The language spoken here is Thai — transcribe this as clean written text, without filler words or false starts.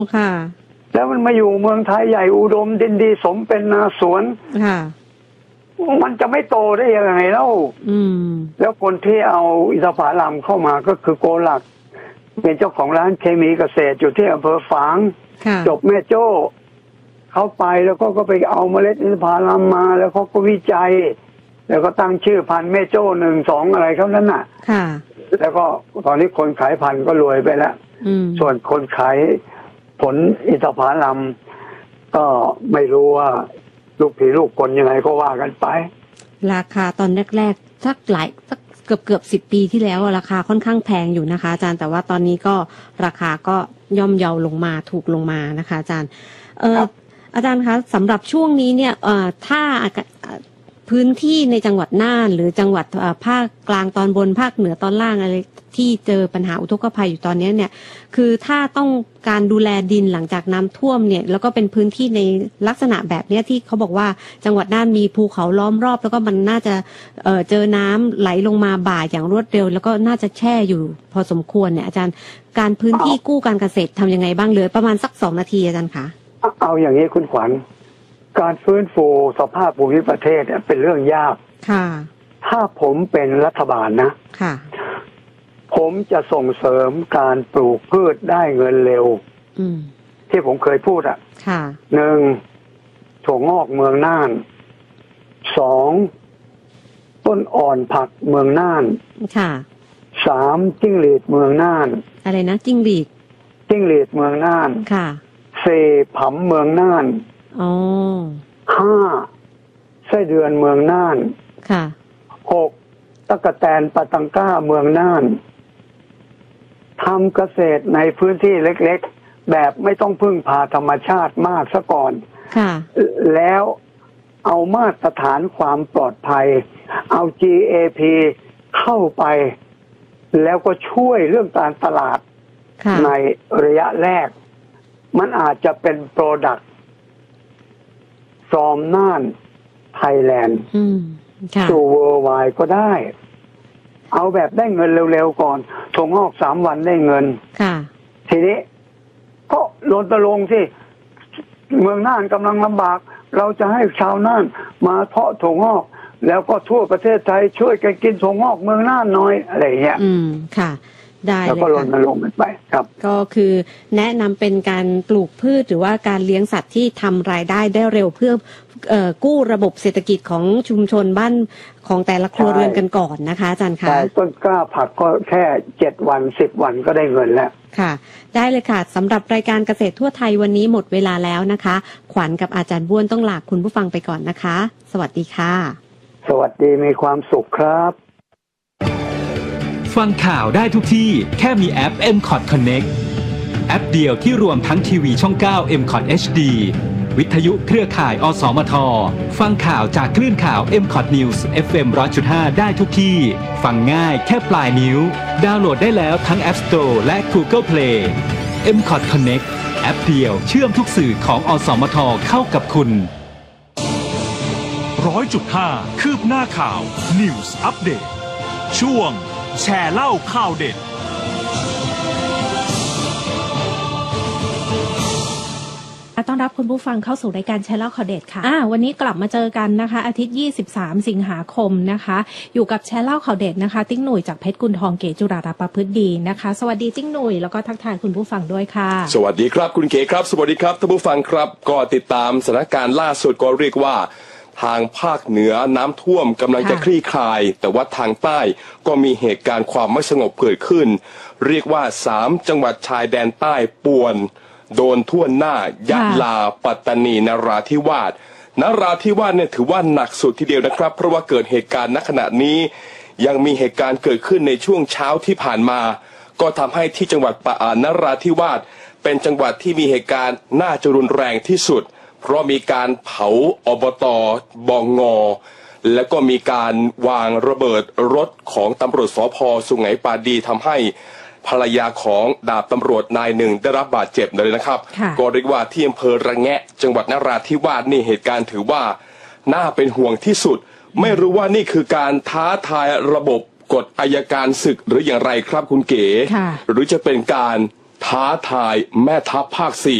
ค่ะแล้วมันมาอยู่เมืองไทยใหญ่อุดมดินดีสมเป็นนาสวนค่ะมันจะไม่โตได้ยังไงเล่าแล้วคนที่เอาอินทผลัมเข้ามาก็คือโกหลักเป็นเจ้าของร้านเคมีเกษตรอยู่ที่อำเภอฝางจบแม่โจ้เขาไปแล้วก็ไปเอาเมล็ดอินทผลัมมาแล้วเขาก็วิจัยแล้วก็ตั้งชื่อพันธุ์แม่โจ้1 2อะไรเขานั้นน่ะแล้วก็ตอนนี้คนขายพันธุ์ก็รวยไปแล้วส่วนคนขายผลอินทผลัมก็ไม่รู้ว่าลูกผีลูกคนยังไงก็ว่ากันไปราคาตอนแรกๆสักเกือบ10 ปีที่แล้วราคาค่อนข้างแพงอยู่นะคะอาจารย์แต่ว่าตอนนี้ก็ราคาก็ย่อมเยาลงมาถูกลงมานะคะอาจารย์อาจารย์คะสำหรับช่วงนี้เนี่ยถ้าพื้นที่ในจังหวัดน่านหรือจังหวัดภาคกลางตอนบนภาคเหนือตอนล่างอะไรที่เจอปัญหาอุทกภัยอยู่ตอนนี้เนี่ยคือถ้าต้องการดูแลดินหลังจากน้ำท่วมเนี่ยแล้วก็เป็นพื้นที่ในลักษณะแบบนี้ที่เขาบอกว่าจังหวัดน่านมีภูเขาล้อมรอบแล้วก็มันน่าจะเจอน้ำไหลลงมาบ่าอย่างรวดเร็วแล้วก็น่าจะแช่อยู่พอสมควรเนี่ยอาจารย์การพื้นที่กู้การเกษตรทำยังไงบ้างเลยประมาณสัก2 นาทีอาจารย์คะเอาอย่างนี้คุณขวัญการฟื้นฟูสภาพภูมิประเทศเนี่ยเป็นเรื่องยากค่ะถ้าผมเป็นรัฐบาลนะค่ะผมจะส่งเสริมการปลูกพืชได้เงินเร็วที่ผมเคยพูดอ่ะ1ถั่วงอกเมืองน่าน2ต้นอ่อนผักเมืองน่านค่ะ 3จิ้งหรีดเมืองน่านอะไรนะจิ้งหรีดเมืองน่านค่ะ 4ผำเมืองน่าน5ไส้เดือนเมืองน่านค่ะ 6ตะกะแตนปะตังก้าเมืองน่านทำเกษตรในพื้นที่เล็กๆแบบไม่ต้องพึ่งพาธรรมชาติมากซะก่อนแล้วเอามาตรฐานความปลอดภัยเอา GAP เข้าไปแล้วก็ช่วยเรื่องการตลาดในระยะแรกมันอาจจะเป็น Product from น่าน Thailand สู่ Worldwide ก็ได้เอาแบบได้เงินเร็วๆก่อนถั่วงอก3 วันได้เงินทีนี้ก็รณรงค์ที่เมืองน่านกำลังลำบากเราจะให้ชาวน่านมาเพาะถั่วงอกแล้วก็ทั่วประเทศไทยช่วยกันกินถั่วงอกเมืองน่านน้อยอะไรอย่างเงี้ยค่ะได้เลยค่ะแล้วก็รณรงค์ไปครับก็คือแนะนำเป็นการปลูกพืชหรือว่าการเลี้ยงสัตว์ที่ทำรายได้ได้เร็วเพื่อกู้ระบบเศรษฐกิจของชุมชนบ้านของแต่ละครัวเรือนกันก่อนนะคะอาจารย์คะใช่ต้นกล้าผักก็แค่7 วัน10 วันก็ได้เงินแล้วค่ะได้เลยค่ะสำหรับรายการเกษตรทั่วไทยวันนี้หมดเวลาแล้วนะคะขวัญกับอาจารย์บ้วนต้องลาคุณผู้ฟังไปก่อนนะคะสวัสดีค่ะสวัสดีมีความสุขครับฟังข่าวได้ทุกที่แค่มีแอป MCOT Connect แอปเดียวที่รวมทั้งทีวีช่อง 9 MCOT HD วิทยุเครือข่ายอสมทฟังข่าวจากคลื่นข่าว MCOT News FM 100.5 ได้ทุกที่ฟังง่ายแค่ปลายนิ้วดาวน์โหลดได้แล้วทั้ง App Store และ Google Play MCOT Connect แอปเดียวเชื่อมทุกสื่อของอสมทเข้ากับคุณ 100.5 คืบหน้าข่าว News Update ช่วงแชร์เล่าข่าวเด็ดต้อนรับคุณผู้ฟังเข้าสู่รายการแชร์เล่าข่าวเด็ดค่ะวันนี้กลับมาเจอกันนะคะอาทิตย์23สิงหาคมนะคะอยู่กับแชร์เล่าข่าวเด็ดนะคะติ๊งหนุ่ยจากเพชรกุลทองเก๋จุฬารัตน์ประพฤติดีนะคะสวัสดีติ๊งหนุ่ยแล้วก็ทักทายคุณผู้ฟังด้วยค่ะสวัสดีครับคุณเก๋ครับสวัสดีครับท่านผู้ฟังครับก็ติดตามสถานการณ์ล่าสุดก็เรียกว่าทางภาคเหนือน้ำท่วมกำลังจะคลี่คลายแต่ว่าทางใต้ก็มีเหตุการณ์ความไม่สงบเกิดขึ้นเรียกว่า3จังหวัดชายแดนใต้ป่วนโดนท่วมหน้ายะลาปัตตานีนราธิวาสเนี่ยถือว่าหนักสุดทีเดียวนะครับเพราะว่าเกิดเหตุการณ์ณขณะนี้ยังมีเหตุการณ์เกิดขึ้นในช่วงเช้าที่ผ่านมาก็ทำให้ที่จังหวัดนราธิวาสเป็นจังหวัดที่มีเหตุการณ์น่าจะรุนแรงที่สุดเพราะมีการเผาอบต.บองงอและก็มีการวางระเบิดรถของตำรวจสภ.สุไหงปาดีทำให้ภรรยาของดาบตำรวจนายหนึ่งได้รับบาดเจ็บเลยนะครับก็เรียกว่าที่อำเภอระแงะจังหวัดนราธิวาสนี่เหตุการณ์ถือว่าน่าเป็นห่วงที่สุดไม่รู้ว่านี่คือการท้าทายระบบกฎอัยการศึกหรืออย่างไรครับคุณเก๋หรือจะเป็นการท้าทายแม่ทัพภาค 4